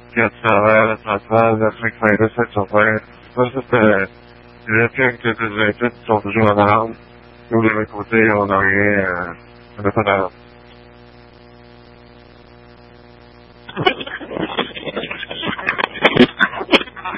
piazzava la frequenza senza fare questo per le piante delle sono giornali non le cose non è